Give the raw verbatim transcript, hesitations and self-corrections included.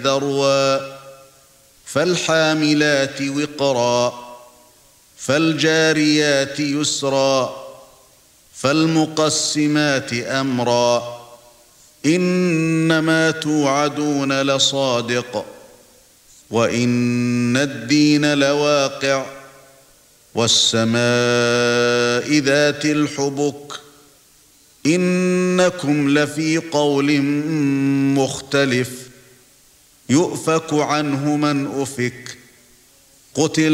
ذروا فالحاملات وقرا فالجاريات يسرا فالمقسمات أمرا إنما توعدون لصادق وإن الدين لواقع والسماء ذات الحبك إنكم لفي قول مختلف يؤفك عنه من أفك قتل